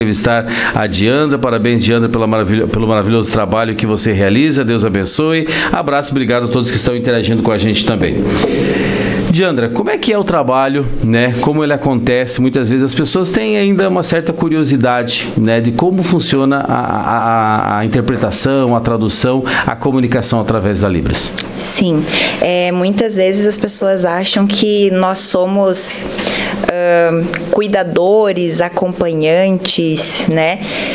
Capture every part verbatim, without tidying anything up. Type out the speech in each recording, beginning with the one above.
entrevistar a Diandra. Parabéns, Diandra, pela maravilha, pelo maravilhoso trabalho que você realiza. Deus abençoe. Abraço, obrigado a todos que estão interagindo com a gente também. Diandra, como é que é o trabalho, né? Como ele acontece? Muitas vezes as pessoas têm ainda uma certa curiosidade, né? De como funciona a, a, a interpretação, a tradução, a comunicação através da Libras. Sim, é, muitas vezes as pessoas acham que nós somos uh, cuidadores, acompanhantes, né?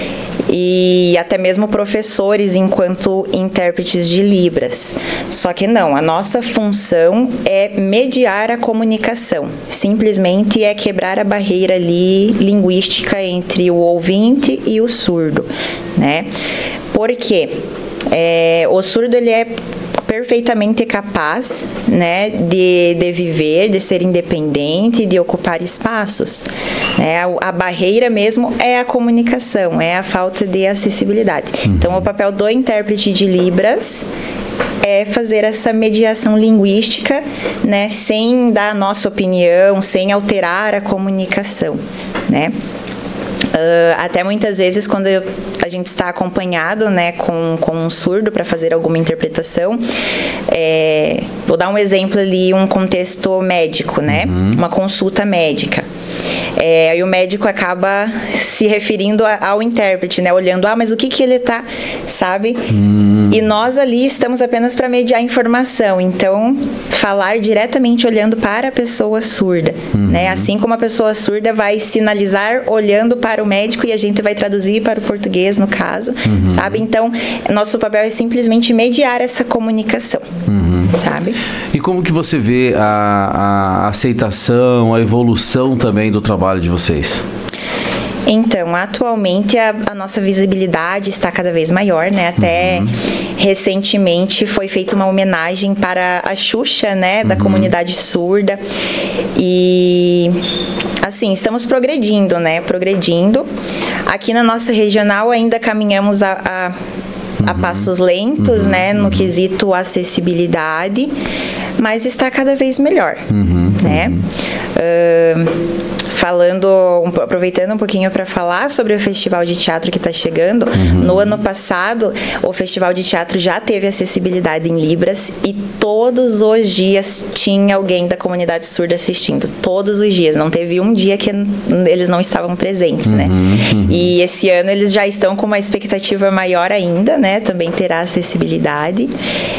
E até mesmo professores enquanto intérpretes de Libras. Só que não, a nossa função é mediar a comunicação. Simplesmente é quebrar a barreira ali linguística entre o ouvinte e o surdo, né? Por quê? É, o surdo, ele é perfeitamente capaz, né, de, de viver, de ser independente, de ocupar espaços. Né? A, a barreira mesmo é a comunicação, é a falta de acessibilidade. Uhum. Então, o papel do intérprete de Libras é fazer essa mediação linguística, né, sem dar a nossa opinião, sem alterar a comunicação, né? Uh, até muitas vezes, quando eu, a gente está acompanhado, né, com, com um surdo para fazer alguma interpretação, é, vou dar um exemplo ali, um contexto médico, né, uhum. uma consulta médica. É, aí o médico acaba se referindo a, ao intérprete, né, olhando, ah, mas o que que ele está, sabe? Hum. E nós ali estamos apenas para mediar a informação, então falar diretamente olhando para a pessoa surda, uhum. né? Assim como a pessoa surda vai sinalizar olhando para o médico e a gente vai traduzir para o português, no caso, uhum. sabe? Então, nosso papel é simplesmente mediar essa comunicação, uhum. sabe? E como que você vê a, a aceitação, a evolução também do trabalho de vocês? Então, atualmente a, a nossa visibilidade está cada vez maior, né? Até uhum. recentemente foi feita uma homenagem para a Xuxa, né? Da uhum. comunidade surda. E, assim, estamos progredindo, né? Progredindo. Aqui na nossa regional ainda caminhamos a... a a passos lentos, uhum, né, no uhum. quesito acessibilidade, mas está cada vez melhor, uhum, né? Uhum. Uh, falando, aproveitando um pouquinho para falar sobre o Festival de Teatro que está chegando, uhum. no ano passado, o Festival de Teatro já teve acessibilidade em Libras e todos os dias tinha alguém da comunidade surda assistindo, todos os dias, não teve um dia que eles não estavam presentes, uhum, né? Uhum. E esse ano eles já estão com uma expectativa maior ainda, né? Também terá acessibilidade.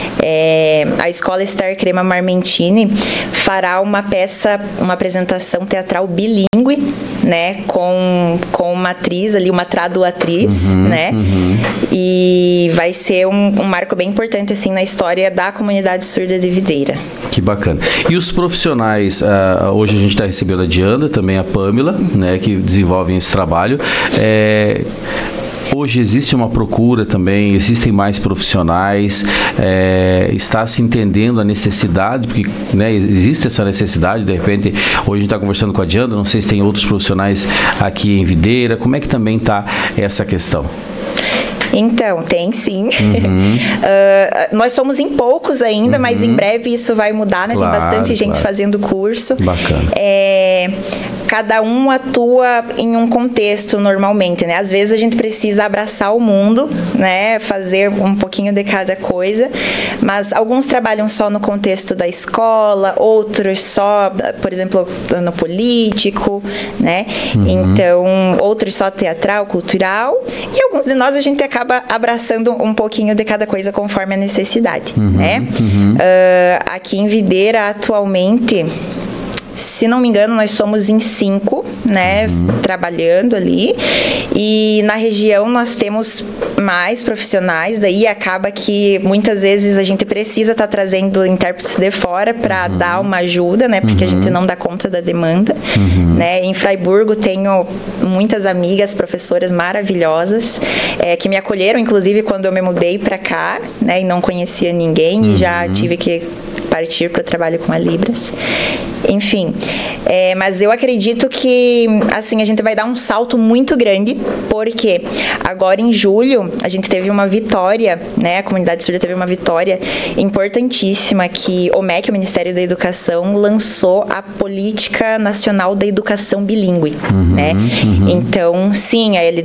É, a Escola Star Crema Marmentini fará uma peça, uma apresentação teatral bilíngue, né, com, com uma atriz ali, uma traduatriz, uhum, né, uhum. e vai ser um, um marco bem importante, assim, na história da comunidade surda de Videira. Que bacana. E os profissionais, uh, hoje a gente está recebendo a Diandra, também a Pamela, né, que desenvolvem esse trabalho. É... Hoje existe uma procura também, existem mais profissionais, é, está se entendendo a necessidade, porque, né, existe essa necessidade, de repente, hoje a gente está conversando com a Diandra, não sei se tem outros profissionais aqui em Videira, como é que também está essa questão? Então, tem sim. Uhum. uh, nós somos em poucos ainda, uhum. mas em breve isso vai mudar, né? Claro, tem bastante gente claro. fazendo curso. Bacana. É, cada um atua em um contexto normalmente, né? Às vezes a gente precisa abraçar o mundo, né? Fazer um pouquinho de cada coisa, mas alguns trabalham só no contexto da escola, outros só, por exemplo, no político, né? Uhum. Então, outros só teatral, cultural, e alguns de nós a gente acaba acaba abraçando um pouquinho de cada coisa conforme a necessidade, uhum, né? Uhum. Uh, aqui em Videira, atualmente, se não me engano, nós somos em cinco, né, uhum. trabalhando ali, e na região nós temos mais profissionais, daí acaba que muitas vezes a gente precisa estar tá trazendo intérpretes de fora para uhum. dar uma ajuda, né, porque uhum. a gente não dá conta da demanda, uhum. né. Em Fraiburgo tenho muitas amigas, professoras maravilhosas, é, que me acolheram, inclusive, quando eu me mudei para cá, né, e não conhecia ninguém, uhum. e já tive que partir para o trabalho com a Libras. Enfim, é, mas eu acredito que, assim, a gente vai dar um salto muito grande, porque agora em julho a gente teve uma vitória, né, a comunidade surda teve uma vitória importantíssima, que o M E C, o Ministério da Educação, lançou a Política Nacional da Educação Bilíngue, uhum, né? Uhum. Então, sim, a L